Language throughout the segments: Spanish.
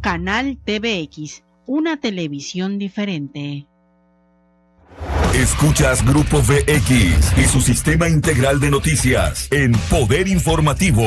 Canal TVX, una televisión diferente. Escuchas Grupo VX y su sistema integral de noticias en Poder Informativo.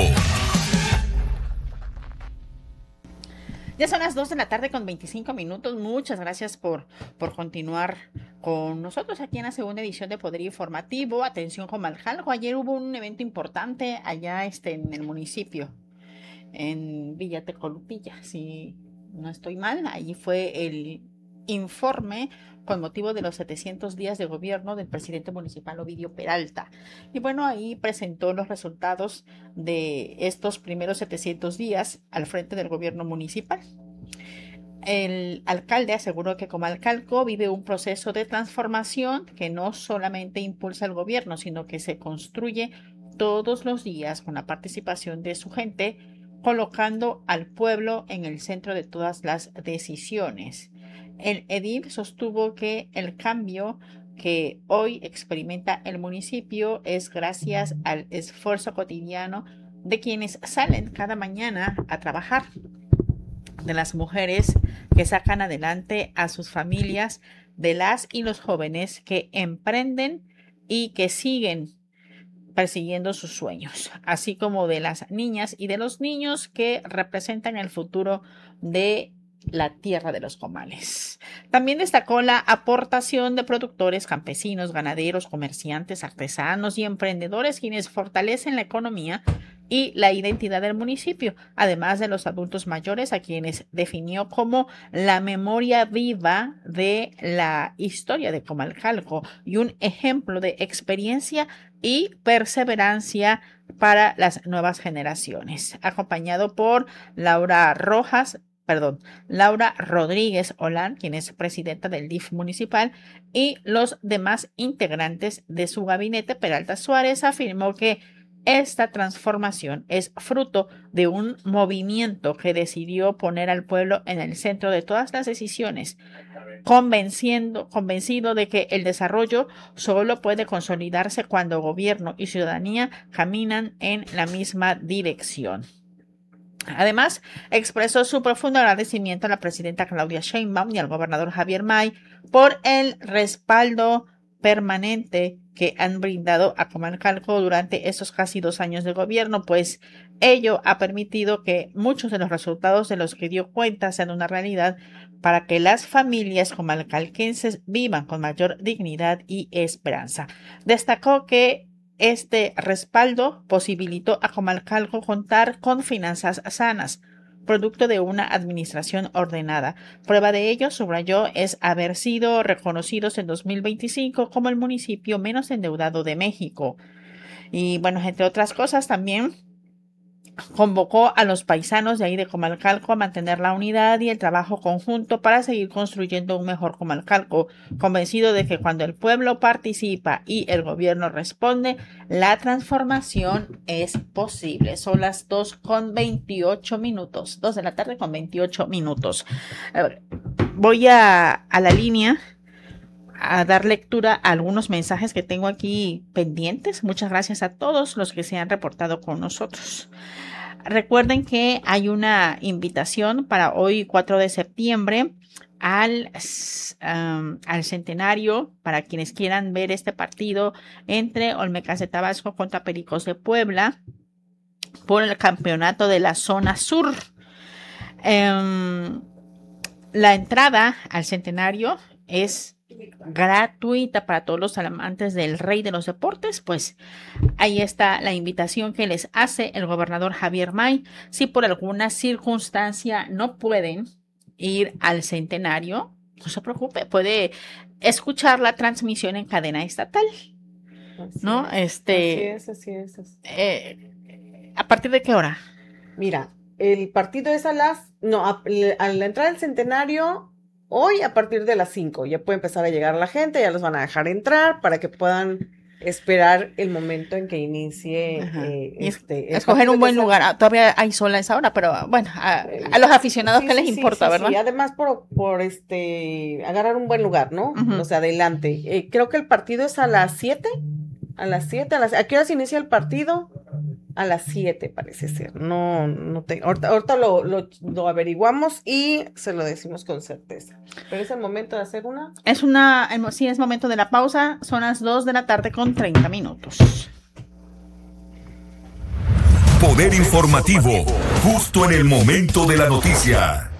Ya son las 2 de la tarde con 25 minutos. Muchas gracias por continuar con nosotros aquí en la segunda edición de Poder Informativo. Atención, Comalcalco. Ayer hubo un evento importante allá en el municipio, en Villa Tecolupilla, si no estoy mal. Allí fue el informe con motivo de los 700 días de gobierno del presidente municipal Ovidio Peralta. Y bueno, ahí presentó los resultados de estos primeros 700 días al frente del gobierno municipal. El alcalde aseguró que Comalcalco vive un proceso de transformación que no solamente impulsa el gobierno, sino que se construye todos los días con la participación de su gente, colocando al pueblo en el centro de todas las decisiones. El edil sostuvo que el cambio que hoy experimenta el municipio es gracias al esfuerzo cotidiano de quienes salen cada mañana a trabajar, de las mujeres que sacan adelante a sus familias, de las y los jóvenes que emprenden y que siguen persiguiendo sus sueños, así como de las niñas y de los niños que representan el futuro de la tierra de los comales. También destacó la aportación de productores, campesinos, ganaderos, comerciantes, artesanos y emprendedores, quienes fortalecen la economía y la identidad del municipio, además de los adultos mayores, a quienes definió como la memoria viva de la historia de Comalcalco y un ejemplo de experiencia y perseverancia para las nuevas generaciones. Acompañado por Laura Rodríguez Olán, quien es presidenta del DIF municipal, y los demás integrantes de su gabinete, Peralta Suárez afirmó que esta transformación es fruto de un movimiento que decidió poner al pueblo en el centro de todas las decisiones, convencido de que el desarrollo solo puede consolidarse cuando gobierno y ciudadanía caminan en la misma dirección. Además, expresó su profundo agradecimiento a la presidenta Claudia Sheinbaum y al gobernador Javier May por el respaldo permanente que han brindado a Comalcalco durante estos casi 2 años de gobierno, pues ello ha permitido que muchos de los resultados de los que dio cuenta sean una realidad para que las familias comalcalquenses vivan con mayor dignidad y esperanza. Destacó que este respaldo posibilitó a Comalcalco contar con finanzas sanas, producto de una administración ordenada. Prueba de ello, subrayó, es haber sido reconocidos en 2025 como el municipio menos endeudado de México. Y bueno, entre otras cosas, también convocó a los paisanos de ahí de Comalcalco a mantener la unidad y el trabajo conjunto para seguir construyendo un mejor Comalcalco, convencido de que cuando el pueblo participa y el gobierno responde, la transformación es posible. Son las 2:28, 2 de la tarde con 28 minutos. A ver, voy a la línea a dar lectura a algunos mensajes que tengo aquí pendientes. Muchas gracias a todos los que se han reportado con nosotros. Recuerden que hay una invitación para hoy, 4 de septiembre, al centenario, para quienes quieran ver este partido entre Olmecas de Tabasco contra Pericos de Puebla por el campeonato de la zona sur. La entrada al centenario es gratuita para todos los amantes del rey de los deportes. Pues ahí está la invitación que les hace el gobernador Javier May. Si por alguna circunstancia no pueden ir al centenario, no se preocupe, puede escuchar la transmisión en cadena estatal, ¿no? Así es. ¿A partir de qué hora? Mira, el partido es a la entrada del centenario. Hoy a partir de las 5 ya puede empezar a llegar la gente, ya los van a dejar entrar para que puedan esperar el momento en que inicie escoger un buen lugar. Todavía hay sol a esa hora, pero bueno, a los aficionados que les importa, ¿verdad? Sí, además por agarrar un buen lugar, ¿no? Uh-huh. O sea, adelante. Creo que el partido es a las 7. ¿A qué hora se inicia el partido? A las 7 parece ser. No ahorita lo averiguamos y se lo decimos con certeza. Pero es el momento de hacer una. Sí, es momento de la pausa. Son las 2 de la tarde con 30 minutos. Poder informativo, justo en el momento de la noticia.